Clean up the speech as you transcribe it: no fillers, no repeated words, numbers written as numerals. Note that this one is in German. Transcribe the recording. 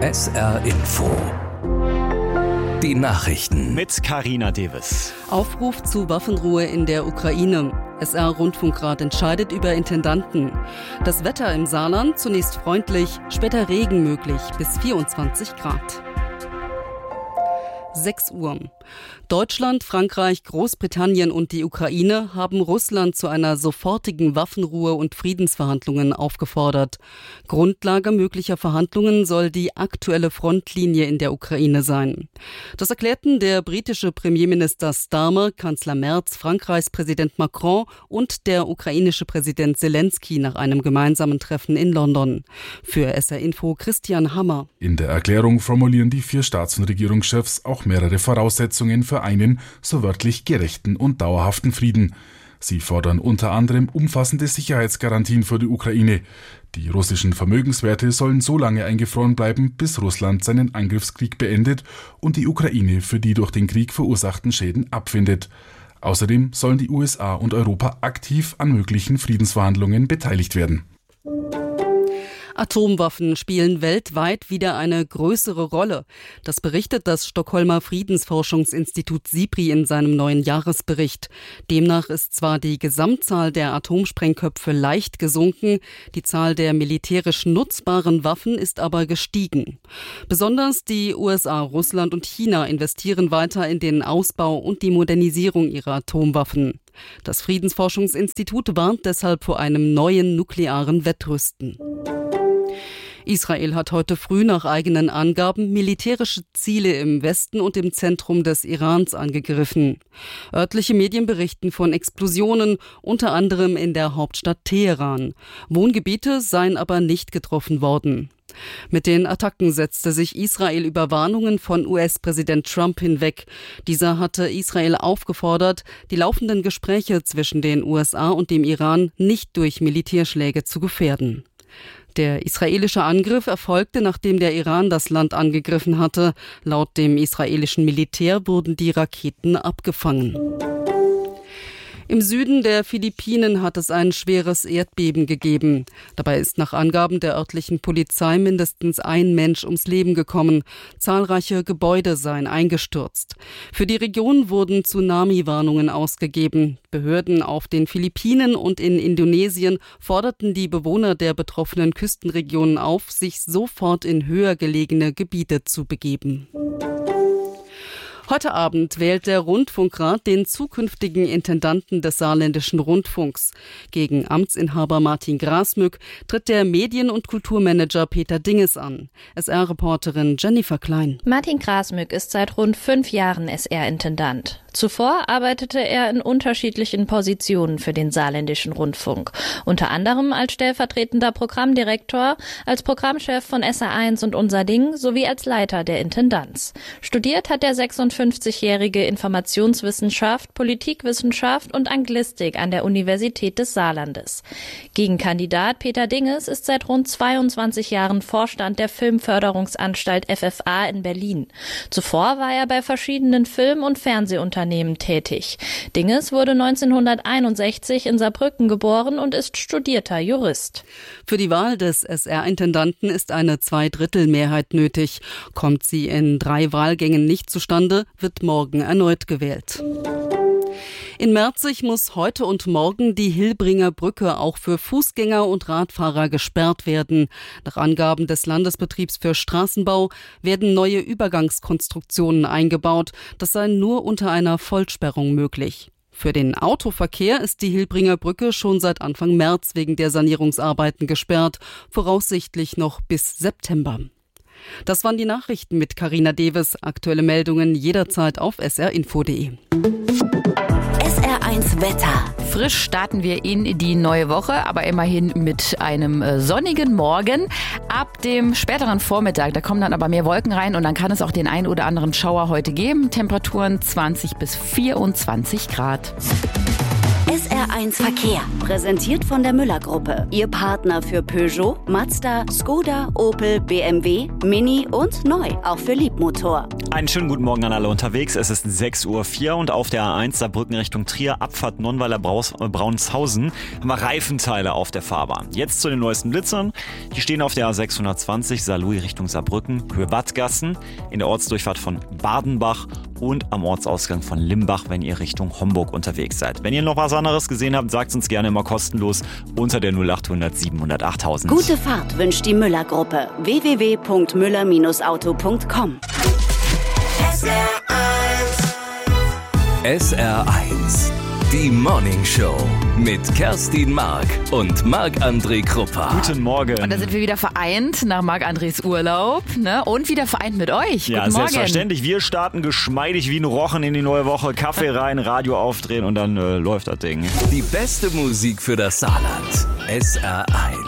SR Info. Die Nachrichten mit Carina Davis. Aufruf zu Waffenruhe in der Ukraine. SR-Rundfunkrat entscheidet über Intendanten. Das Wetter im Saarland zunächst freundlich, später Regen möglich bis 24 Grad. 6 Uhr. Deutschland, Frankreich, Großbritannien und die Ukraine haben Russland zu einer sofortigen Waffenruhe und Friedensverhandlungen aufgefordert. Grundlage möglicher Verhandlungen soll die aktuelle Frontlinie in der Ukraine sein. Das erklärten der britische Premierminister Starmer, Kanzler Merz, Frankreichs Präsident Macron und der ukrainische Präsident Zelensky nach einem gemeinsamen Treffen in London. Für SR Info Christian Hammer. In der Erklärung formulieren die 4 Staats- und Regierungschefs auch mehrere Voraussetzungen für einen, so wörtlich, gerechten und dauerhaften Frieden. Sie fordern unter anderem umfassende Sicherheitsgarantien für die Ukraine. Die russischen Vermögenswerte sollen so lange eingefroren bleiben, bis Russland seinen Angriffskrieg beendet und die Ukraine für die durch den Krieg verursachten Schäden abfindet. Außerdem sollen die USA und Europa aktiv an möglichen Friedensverhandlungen beteiligt werden. Atomwaffen spielen weltweit wieder eine größere Rolle. Das berichtet das Stockholmer Friedensforschungsinstitut SIPRI in seinem neuen Jahresbericht. Demnach ist zwar die Gesamtzahl der Atomsprengköpfe leicht gesunken, die Zahl der militärisch nutzbaren Waffen ist aber gestiegen. Besonders die USA, Russland und China investieren weiter in den Ausbau und die Modernisierung ihrer Atomwaffen. Das Friedensforschungsinstitut warnt deshalb vor einem neuen nuklearen Wettrüsten. Israel hat heute früh nach eigenen Angaben militärische Ziele im Westen und im Zentrum des Irans angegriffen. Örtliche Medien berichten von Explosionen, unter anderem in der Hauptstadt Teheran. Wohngebiete seien aber nicht getroffen worden. Mit den Attacken setzte sich Israel über Warnungen von US-Präsident Trump hinweg. Dieser hatte Israel aufgefordert, die laufenden Gespräche zwischen den USA und dem Iran nicht durch Militärschläge zu gefährden. Der israelische Angriff erfolgte, nachdem der Iran das Land angegriffen hatte. Laut dem israelischen Militär wurden die Raketen abgefangen. Im Süden der Philippinen hat es ein schweres Erdbeben gegeben. Dabei ist nach Angaben der örtlichen Polizei mindestens ein Mensch ums Leben gekommen. Zahlreiche Gebäude seien eingestürzt. Für die Region wurden Tsunami-Warnungen ausgegeben. Behörden auf den Philippinen und in Indonesien forderten die Bewohner der betroffenen Küstenregionen auf, sich sofort in höher gelegene Gebiete zu begeben. Heute Abend wählt der Rundfunkrat den zukünftigen Intendanten des Saarländischen Rundfunks. Gegen Amtsinhaber Martin Grasmück tritt der Medien- und Kulturmanager Peter Dinges an. SR-Reporterin Jennifer Klein. Martin Grasmück ist seit rund 5 Jahren SR-Intendant. Zuvor arbeitete er in unterschiedlichen Positionen für den Saarländischen Rundfunk. Unter anderem als stellvertretender Programmdirektor, als Programmchef von SR1 und Unser Ding sowie als Leiter der Intendanz. Studiert hat der 56-jährige Informationswissenschaft, Politikwissenschaft und Anglistik an der Universität des Saarlandes. Gegenkandidat Peter Dinges ist seit rund 22 Jahren Vorstand der Filmförderungsanstalt FFA in Berlin. Zuvor war er bei verschiedenen Film- und Fernsehunternehmen tätig. Dinges wurde 1961 in Saarbrücken geboren und ist studierter Jurist. Für die Wahl des SR-Intendanten ist eine Zweidrittelmehrheit nötig. Kommt sie in 3 Wahlgängen nicht zustande, wird morgen erneut gewählt. In Merzig muss heute und morgen die Hilbringer Brücke auch für Fußgänger und Radfahrer gesperrt werden. Nach Angaben des Landesbetriebs für Straßenbau werden neue Übergangskonstruktionen eingebaut. Das sei nur unter einer Vollsperrung möglich. Für den Autoverkehr ist die Hilbringer Brücke schon seit Anfang März wegen der Sanierungsarbeiten gesperrt, voraussichtlich noch bis September. Das waren die Nachrichten mit Carina Davis. Aktuelle Meldungen jederzeit auf srinfo.de. SR1 Wetter. Frisch starten wir in die neue Woche, aber immerhin mit einem sonnigen Morgen. Ab dem späteren Vormittag, da kommen dann aber mehr Wolken rein und dann kann es auch den einen oder anderen Schauer heute geben. Temperaturen 20 bis 24 Grad. SR1 Verkehr, präsentiert von der Müller-Gruppe. Ihr Partner für Peugeot, Mazda, Skoda, Opel, BMW, Mini und neu, auch für Liebmotor. Einen schönen guten Morgen an alle unterwegs. Es ist 6:04 Uhr und auf der A1 Saarbrücken Richtung Trier, Abfahrt Nonnweiler-Braunshausen, haben wir Reifenteile auf der Fahrbahn. Jetzt zu den neuesten Blitzern. Die stehen auf der A620 Saarlouis Richtung Saarbrücken, Höhe Wattgassen, in der Ortsdurchfahrt von Badenbach und am Ortsausgang von Limbach, wenn ihr Richtung Homburg unterwegs seid. Wenn ihr noch was anderes gesehen habt, sagt uns gerne immer kostenlos unter der 0800 700 8000. Gute Fahrt wünscht die Müller-Gruppe. www.müller-auto.com. SR1, die Morning Show mit Kerstin Mark und Marc-André Kruppa. Guten Morgen. Und da sind wir wieder vereint nach Marc-Andres Urlaub, ne? Und wieder vereint mit euch. Ja, Guten Morgen. selbstverständlich. Wir starten geschmeidig wie ein Rochen in die neue Woche. Kaffee rein, Radio aufdrehen und dann läuft das Ding. Die beste Musik für das Saarland. SR1.